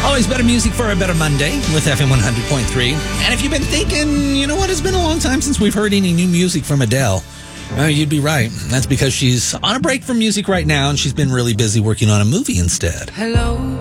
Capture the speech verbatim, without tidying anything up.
Always better music for a better Monday with F M one hundred point three. And if you've been thinking, you know what, it's been a long time since we've heard any new music from Adele, uh, you'd be right. That's because she's on a break from music right now, and she's been really busy working on a movie instead. Hello.